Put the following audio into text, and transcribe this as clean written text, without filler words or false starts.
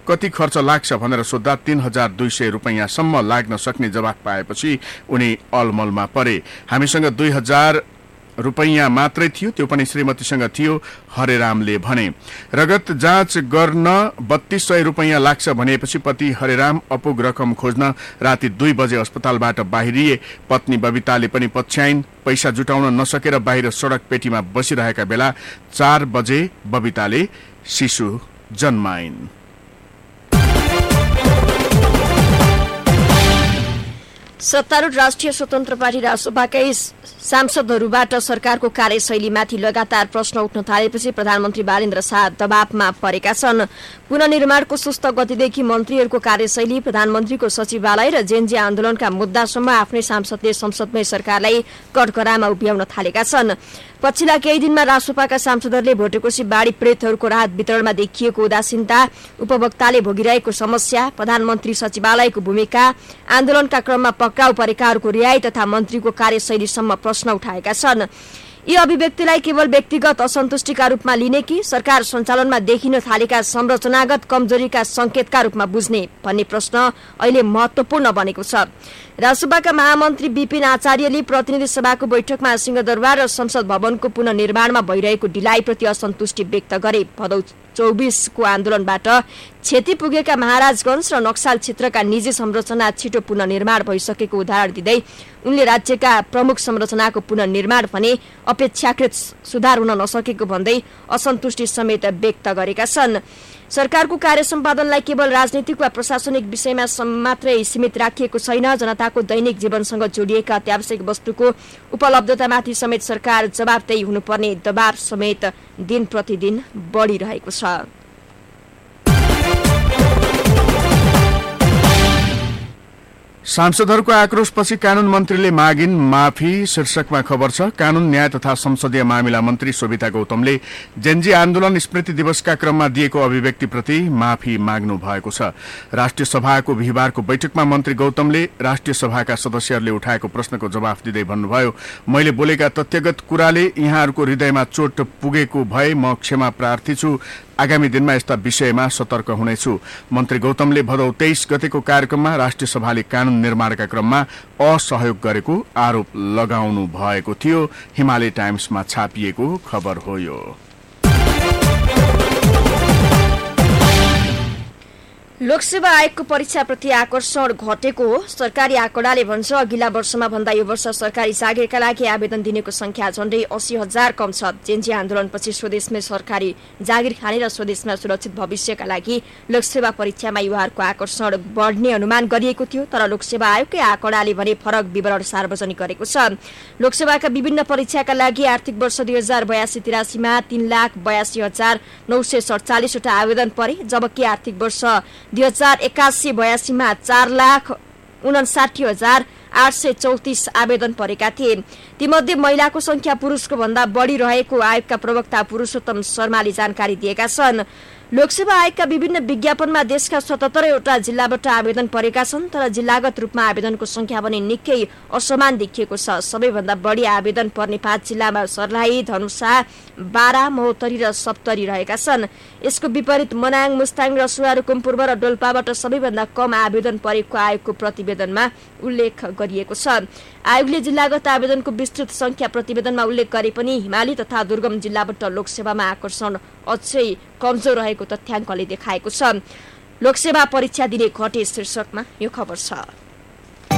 कति खर्च लाग्छ भनेर सोद्धा 3,200 रुपैयाँसम्म लाग्न सक्ने जवाफ पाएपछि उनी अलमलमा परे। हामीसँग 2,000 रुपैयाँ मात्रै थियो, त्यो पनि श्रीमतीसँग थियो, हरेरामले भने। रगत जाँच गर्न 3200 रुपैयाँ लाग्छ भनेपछि पति हरेराम अपुग रकम खोज्न राति 2 बजे अस्पतालबाट बाहिरिए। पत्नी बबिताले पनि पछ्याइन्। पैसा जुटाउन नसकेर बाहिर सडक पेटीमा बसिरहेका बेला 4 बजे बबिताले शिशु जन्माइन्। सत्तारूढ राष्ट्रिय स्वतन्त्र पार्टी रासपाकै सांसदहरूबाट सरकारको कार्यशैलीमाथि लगातार प्रश्न उठ्न थालेपछि प्रधानमन्त्री बालेन्द्र शाह दबावमा परेका छन्। पुनर्निर्माणको सुस्त गतिदेखि मन्त्रीहरूको कार्यशैली, प्रधानमन्त्रीको सचिवालय र जेनजी आन्दोलनका मुद्दासम्म आफ्नै सांसदले संसदमै सरकारलाई कटघरामा उभ्याउन थालेका छन्। पछिल्ला केही दिनमा रासपाका सांसदहरूले भोटेकोशी बाढी पीडितहरूको राहत वितरणमा देखिएको उदासीनता, उपभोक्ताले भोगिरहेको समस्या, प्रधानमन्त्री सचिवालयको भूमिका, आन्दोलनका क्रममा पक्राउ परेकाहरूको रिहाई तथा मन्त्रीको कार्यशैलीसम्म प्रश्न उठाएका छन्। यी अभिव्यक्तिलाई केवल व्यक्तिगत असन्तुष्टिका रूपमा लिने कि सरकार सञ्चालनमा देखिन थालेका संरचनागत कमजोरीका संकेतका रूपमा बुझ्ने भन्ने प्रश्न अहिले महत्वपूर्ण बनेको छ। रासपाका महामन्त्री विपिन आचार्यले प्रतिनिधि सभाको बैठकमा सिंहदरबार र संसद भवनको पुनर्निर्माणमा भइरहेको ढिलाइप्रति असन्तुष्टि व्यक्त गरे। भदौ 24 को आन्दोलनबाट क्षति पुगेका महाराजगंज र नक्साल क्षेत्रका निजी संरचना छिटो पुनर्निर्माण भइसकेको उदाहरण दिँदै उनले राज्यका प्रमुख संरचनाको पुनर्निर्माण भने अपेक्षाकृत सुधार हुन नसकेको भन्दै असन्तुष्टि समेत व्यक्त गरेका छन्। सरकारको कार्य सम्पादनलाई केवल राजनीतिक वा प्रशासनिक विषयमा मात्रै सीमित राखिएको छैन। जनताको दैनिक जीवनसँग जोडिएका अत्यावश्यक वस्तुको उपलब्धतामाथि समेत सरकार जवाबदेही हुनुपर्ने दबाव समेत दिन प्रतिदिन बढिरहेको छ। सांसदहरूको आक्रोशपछि कानून मन्त्रीले मागिन् माफी शीर्षकमा खबर छ। कानून न्याय तथा संसदीय मामिला मन्त्री शोभिता गौतमले जेनजी आन्दोलन स्मृति दिवसका क्रममा दिएको अभिव्यक्तिप्रति माफी माग्नु भएको छ। राष्ट्रिय सभाको बिहिबारको बैठकमा मन्त्री गौतमले राष्ट्रिय सभाका सदस्यहरूले उठाएको प्रश्नको जवाफ दिँदै भन्नुभयो, मैले बोलेका तथ्यगत कुराले यहाँहरूको हृदयमा चोट पुगेको भए म क्षमा प्रार्थी छु। आगामी दिनमा यस्ता विषयमा सतर्क हुनेछु। मन्त्री गौतमले भदौ 23 गतेको कार्यक्रममा राष्ट्रिय सभाले कानून निर्माणका क्रममा असहयोग गरेको आरोप लगाउनु भएको थियो। हिमालय टाइम्समा छापिएको खबर हो यो। लोकसेवा आयोगको परीक्षाप्रति आकर्षण घटेको हो। सरकारी आँकडाले भन्छ अघिल्ला वर्षमा भन्दा यो वर्ष सरकारी जागिरका लागि आवेदन दिनेको संख्या झण्डै 80,000 कम छ। जेनजी आन्दोलनपछि स्वदेशमै सरकारी जागिर खाने र स्वदेशमा सुरक्षित भविष्यका लागि लोकसेवा परीक्षामा युवाहरूको आकर्षण बढ्ने अनुमान गरिएको थियो, तर लोकसेवा आयोगकै आँकडाले भने फरक विवरण सार्वजनिक गरेको छ। लोकसेवाका विभिन्न परीक्षाका लागि आर्थिक वर्ष 2082-83 मा 3,82,947 वटा आवेदन परे, जबकि आर्थिक वर्ष 2081-82 मा 4,59,834 आवेदन परेका थिए। तीमध्ये महिलाको संख्या पुरुषको भन्दा बढी रहेको आयोगका प्रवक्ता पुरुषोत्तम शर्माले जानकारी दिएका छन्। लोकसेवा आयोगका विभिन्न विज्ञापनमा देशका 77 वटा जिल्लाबाट आवेदन परेका छन्, तर जिल्लागत रूपमा आवेदनको संख्या भने निकै असमान देखिएको छ। सबैभन्दा बढी आवेदन पर्ने 5 जिल्लामा सर्लाही, धनुषा, बारा, महोत्तरी र सप्तरी रहेका छन्। यसको विपरीत मनाङ, मुस्ताङ, रसुवा, रुकुमपूर्व र डोल्पाबाट सबैभन्दा कम आवेदन परेको आयोगको प्रतिवेदनमा उल्लेख गरिएको छ। आयोगले जिल्लागत आवेदनको विस्तृत संख्या प्रतिवेदनमा उल्लेख गरे पनि हिमाली तथा दुर्गम जिल्लाबाट लोकसेवामा आकर्षण अझै कमजोर रहेको तथ्याङ्कले देखाएको छ। लोकसेवा परीक्षा दिने घटे शीर्षकमा यो खबर छ।